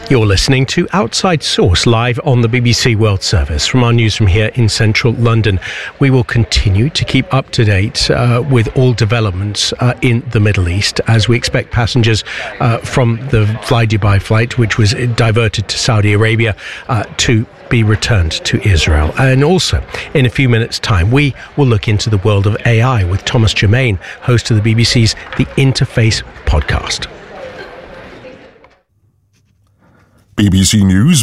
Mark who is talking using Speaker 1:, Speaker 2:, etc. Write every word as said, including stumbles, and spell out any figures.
Speaker 1: You're listening to Outside Source live on the B B C World Service from our newsroom here in central London. We will continue to keep up to date uh, with all developments uh, in the Middle East as we expect passengers uh, from the Fly Dubai flight, which was diverted to Saudi Arabia, uh, to be returned to Israel. And also, in a few minutes' time, we will look into the world of A I with Thomas Germain, host of the B B C's The Interface podcast.
Speaker 2: B B C News